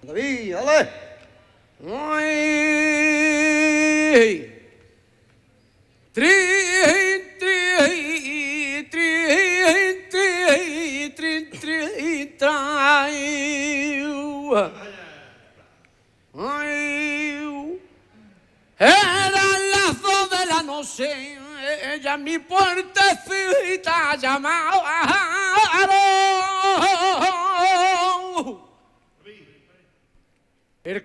David, dale. Ay. Tri, Eran las 2 de la noche, ella mi puertecita llamaba.